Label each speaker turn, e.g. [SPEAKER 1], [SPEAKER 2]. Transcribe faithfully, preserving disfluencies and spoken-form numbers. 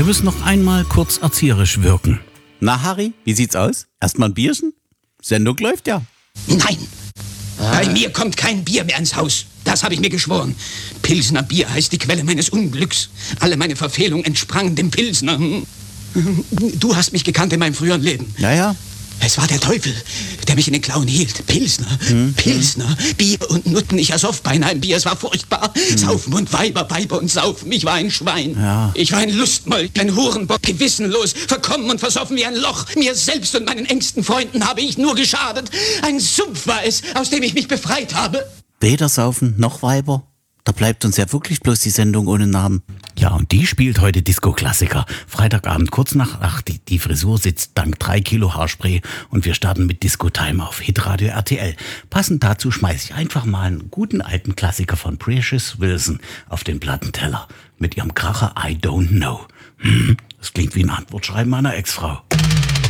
[SPEAKER 1] müssen noch einmal kurz erzieherisch wirken.
[SPEAKER 2] Na, Harry, wie sieht's aus? Erstmal ein Bierchen? Sendung läuft ja.
[SPEAKER 3] Nein, bei mir kommt kein Bier mehr ins Haus. Das habe ich mir geschworen. Pilsner Bier heißt die Quelle meines Unglücks. Alle meine Verfehlungen entsprangen dem Pilsner. Du hast mich gekannt in meinem früheren Leben.
[SPEAKER 2] Ja, ja.
[SPEAKER 3] Es war der Teufel, der mich in den Klauen hielt. Pilsner, hm, Pilsner, hm. Bier und Nutten. Ich ersoff beinahe ein Bier, es war furchtbar. Hm. Saufen und Weiber, Weiber und Saufen. Ich war ein Schwein. Ja. Ich war ein Lustmoll, ein Hurenbock, gewissenlos, verkommen und versoffen wie ein Loch. Mir selbst und meinen engsten Freunden habe ich nur geschadet. Ein Sumpf war es, aus dem ich mich befreit habe.
[SPEAKER 2] Weder Saufen noch Weiber. Da bleibt uns ja wirklich bloß die Sendung ohne Namen.
[SPEAKER 1] Ja, und die spielt heute Disco-Klassiker. Freitagabend kurz nach acht. Die, die Frisur sitzt dank drei Kilo Haarspray und wir starten mit Disco-Time auf Hitradio R T L. Passend dazu schmeiße ich einfach mal einen guten alten Klassiker von Precious Wilson auf den Plattenteller. Mit ihrem Kracher I Don't Know. Hm, das klingt wie ein Antwortschreiben meiner Ex-Frau.